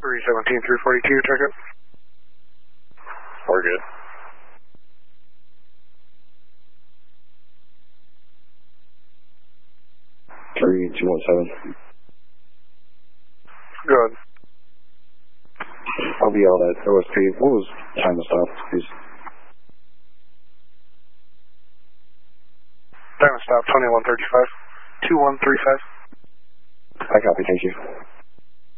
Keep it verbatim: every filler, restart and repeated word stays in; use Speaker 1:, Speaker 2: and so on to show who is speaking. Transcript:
Speaker 1: three seventeen, three forty-two, check it.
Speaker 2: We're good.
Speaker 3: three two one seven.
Speaker 1: Good.
Speaker 3: I'll be out at O S P. What was time to stop, please?
Speaker 1: Time to stop, twenty-one thirty-five. two one three five.
Speaker 3: I copy, thank you.